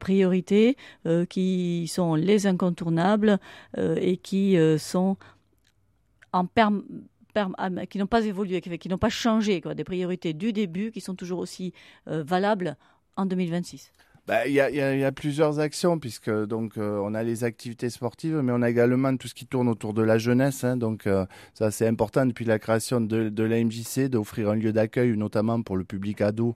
priorités qui sont les incontournables et qui sont en qui n'ont pas évolué, qui n'ont pas changé, quoi, des priorités du début qui sont toujours aussi valables en 2026. Il y a plusieurs actions puisque donc on a les activités sportives, mais on a également tout ce qui tourne autour de la jeunesse. Donc ça c'est important depuis la création de la MJC d'offrir un lieu d'accueil notamment pour le public ado.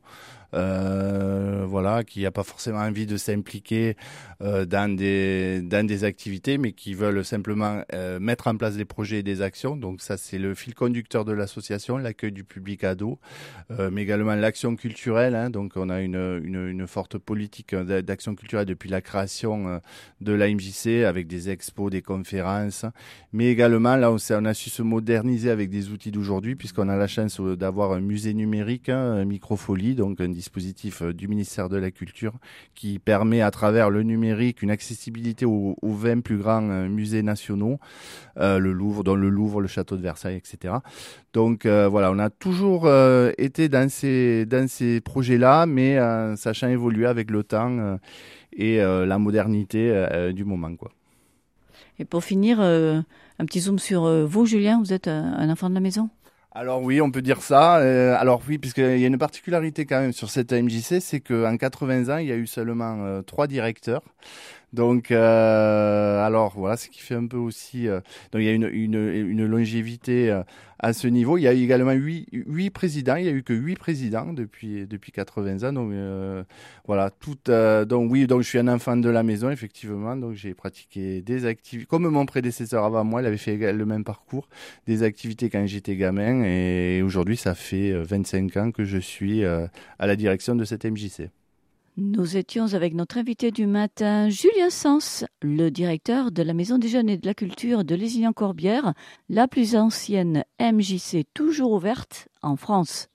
Qui n'a pas forcément envie de s'impliquer dans des activités, mais qui veulent simplement mettre en place des projets et des actions. Donc ça, c'est le fil conducteur de l'association, l'accueil du public ado, mais également l'action culturelle. Donc on a une forte politique d'action culturelle depuis la création de la MJC, avec des expos, des conférences, mais également là, on a su se moderniser avec des outils d'aujourd'hui, puisqu'on a la chance d'avoir un musée numérique, Microfolie, donc un dispositif du ministère de la Culture qui permet à travers le numérique une accessibilité aux 20 plus grands musées nationaux, le Louvre, dont le Louvre, le Château de Versailles, etc. Donc on a toujours été dans ces projets-là, mais sachant évoluer avec le temps et la modernité du moment, quoi. Et pour finir, un petit zoom sur vous, Julien, vous êtes un enfant de la maison ? Alors oui, on peut dire ça. Alors oui, puisqu'il y a une particularité quand même sur cette MJC, c'est qu'en 80 ans, il y a eu seulement 3 directeurs. Donc, alors voilà, ce qui fait un peu aussi. Donc, il y a une longévité à ce niveau. Il y a également 8 présidents. Il y a eu que 8 présidents depuis 80 ans. Donc, donc je suis un enfant de la maison, effectivement. Donc, j'ai pratiqué des activités, comme mon prédécesseur avant moi, il avait fait le même parcours, des activités quand j'étais gamin. Et aujourd'hui, ça fait 25 ans que je suis à la direction de cette MJC. Nous étions avec notre invité du matin, Julien Sens, le directeur de la Maison des Jeunes et de la Culture de Lézignan-Corbière, la plus ancienne MJC toujours ouverte en France.